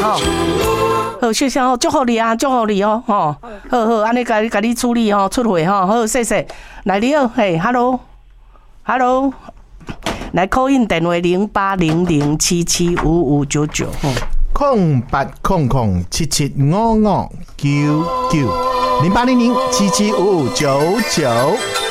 吼。好，谢谢哦，祝福你啊，祝福你哦，吼，好，安尼甲你处理吼，出货吼，好，谢谢。来你好，嘿 ，hello，来 call in 电话0800775599， 0800775599 0800775599。